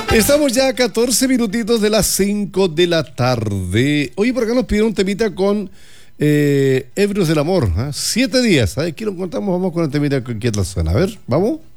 Estamos ya a 14 minutitos de las 5 de la tarde. Oye, por acá nos pidieron un temita con Ebrios del Amor. 7 días. Aquí lo contamos, vamos con el temita que la suena. A ver, vamos.